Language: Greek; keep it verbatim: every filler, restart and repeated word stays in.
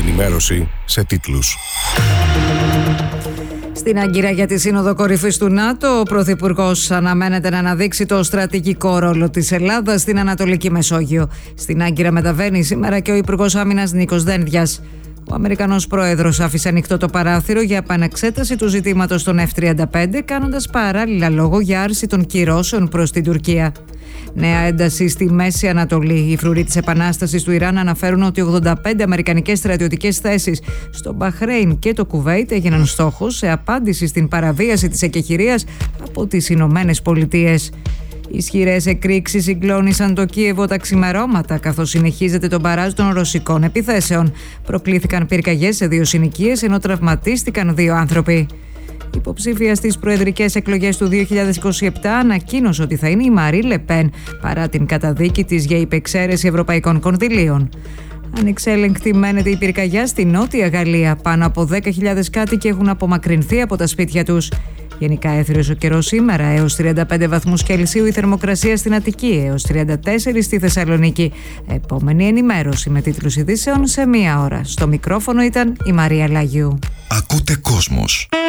ενημέρωση σε τίτλους. Στην Άγκυρα για τη Σύνοδο Κορυφής του ΝΑΤΟ, ο Πρωθυπουργός αναμένεται να αναδείξει το στρατηγικό ρόλο της Ελλάδας στην Ανατολική Μεσόγειο. Στην Άγκυρα μεταβαίνει σήμερα και ο Υπουργός Άμυνας Νίκος Δένδιας. Ο Αμερικανός Πρόεδρος άφησε ανοιχτό το παράθυρο για επανεξέταση του ζητήματος των εφ τριάντα πέντε, κάνοντας παράλληλα λόγο για άρση των κυρώσεων προς την Τουρκία. Νέα ένταση στη Μέση Ανατολή. Οι φρουροί της Επανάστασης του Ιράν αναφέρουν ότι ογδόντα πέντε αμερικανικές στρατιωτικές θέσεις στο Μπαχρέιν και το Κουβέιτ έγιναν στόχος σε απάντηση στην παραβίαση της εκεχηρίας από τις Ηνωμένες Πολιτείες. Ισχυρές εκρήξεις συγκλώνησαν το Κίεβο τα ξημερώματα, καθώς συνεχίζεται το μπαράζ των ρωσικών επιθέσεων. Προκλήθηκαν πυρκαγιές σε δύο συνοικίες, ενώ τραυματίστηκαν δύο άνθρωποι. Υποψήφια στις προεδρικές εκλογές του δύο χιλιάδες είκοσι επτά ανακοίνωσε ότι θα είναι η Μαρί Λεπέν, παρά την καταδίκη της για υπεξαίρεση ευρωπαϊκών κονδυλίων. Ανεξέλεγκτη μένεται η πυρκαγιά στη Νότια Γαλλία. Πάνω από δέκα χιλιάδες κάτοικοι έχουν απομακρυνθεί από τα σπίτια τους. Γενικά έθριος ο καιρός σήμερα, έως τριάντα πέντε βαθμούς Κελσίου η θερμοκρασία στην Αττική, έως τριάντα τέσσερα στη Θεσσαλονίκη. Επόμενη ενημέρωση με τίτλους ειδήσεων σε μία ώρα. Στο μικρόφωνο ήταν η Μαρία Λαγιού. Ακούτε Κόσμος.